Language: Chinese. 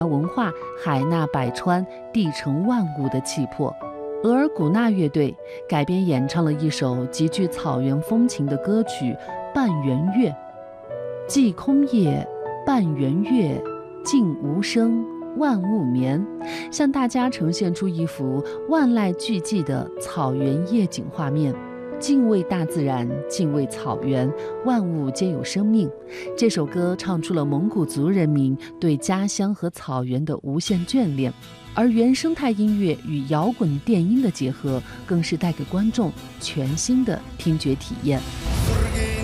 文化海纳百川、地成万物的气魄。额尔古纳乐队改编演唱了一首极具草原风情的歌曲《半圆月》。既空夜，半圆月，静无声，万物眠，向大家呈现出一幅万籁俱寂的草原夜景画面。敬畏大自然，敬畏草原，万物皆有生命。这首歌唱出了蒙古族人民对家乡和草原的无限眷恋，而原生态音乐与摇滚电音的结合，更是带给观众全新的听觉体验。